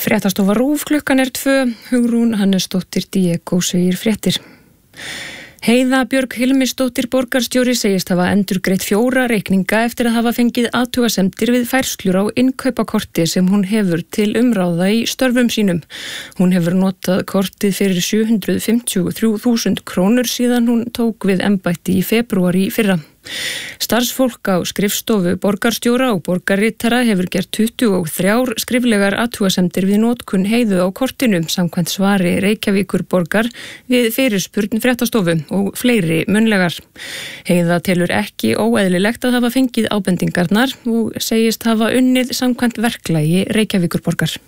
Fréttastofa RÚV, klukkan 2, Hugrún Hannesdóttir, Diego segir fréttir. Heiða Björg Hilmisdóttir borgarstjóri segist hafa endurgreitt 4 reikninga eftir að hafa fengið athugasemdir við færslur á innkaupakorti sem hún hefur til umráða í störfum sínum. Hún hefur notað kortið fyrir 753.000 krónur síðan hún tók við embætti í febrúar í fyrra. Starfsfólk á skrifstofu borgarstjóra og borgarritara hefur gert 23 skriflegar athugasemdir við notkun Heiðu á kortinu samkvæmt svari Reykjavíkur borgar við fyrirspurn fréttastofu og fleiri munnlegar. Heiða telur ekki óeðlilegt að hafa fengið ábendingarnar og segist hafa unnið samkvæmt verklagi Reykjavíkur borgar.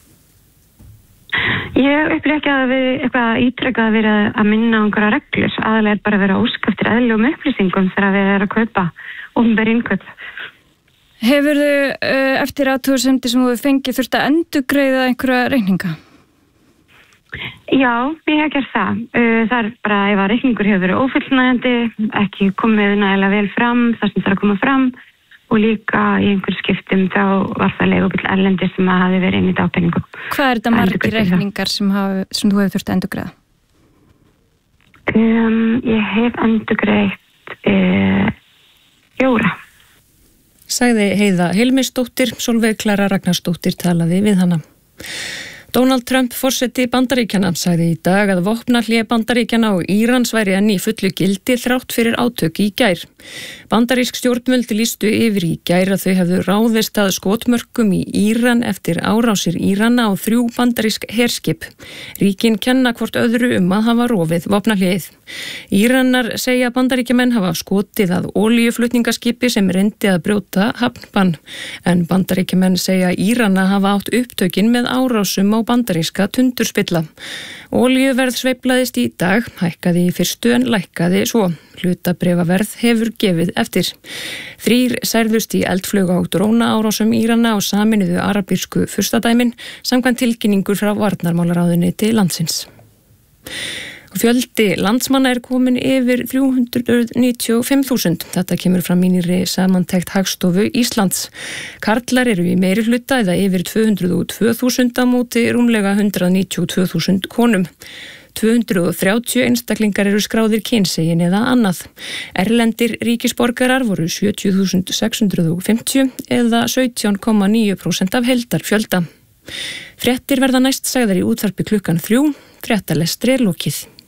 Ég upplýði ekki að við eitthvað ítrekað að vera að minna á einhverja reglur, aðalega bara að vera ósk eftir eðlilegum upplýsingum þegar við erum að kaupa opinber innkaup. Hefurðu eftir athugasemdir sem þú fengið þurft að endurgreiða einhverja reikninga? Já, ég hef gert það. Það er bara ef að reikningur hefur verið ófullnægjandi, ekki komið nægilega vel fram, það sem þarf að koma fram, og líka í einhver skiptum þá var það leigubill erlendir sem hafi verið inn í dagpenningum. Hvað er þetta margir reikningar sem þú hefur þurft að endurgreiða? Ég hef endurgreitt 4. Sagði Heiða Hilmisdóttir, Sólveig Klara Ragnarsdóttir talaði við hana. Donald Trump, forseti Bandaríkjanna, sagði í dag að vopnahlé Bandaríkjanna og Írans væri enn í fullu gildi þrátt fyrir átök í gær. Bandarísk stjórnvöld lýstu yfir í gær að þau hefðu ráðist að skotmörkum í Íran eftir árásir Írana á 3 bandarísk herskip. Ríkin kenna hvort öðru að hafa rofið vopnahléið. Íranar segja Bandaríkjamenn hafa skotið að olíuflutningaskipi sem reyndi að brjóta hafnbann, en Bandaríkjamenn segja Írana hafa átt upptökin með árásum á bandaríska tundurspilla. Olíuverð sveiflaðist í dag, hækkaði í fyrstu en lækkaði svo. Hlutabréfaverð hefur gefið eftir. 3 særðust í eldflug á drónaárásum Írana og Sameinuðu arabísku furstadæmin samkvæmt tilkynningur frá varnarmálaráðuneyti landsins. Fjöldi landsmanna komin yfir 395.000. Þetta kemur fram í nýrri samantekt Hagstofu Íslands. Karlar eru í meiri hluta eða yfir 202.000 á móti rúmlega 192.000 konum. 230 einstaklingar eru skráðir kynsegin eða annað. Erlendir ríkisborgarar voru 70.650 eða 17,9% af heildarfjölda. Fréttir verða næst sagðar í útvarpi klukkan 3, fréttalestri lokið.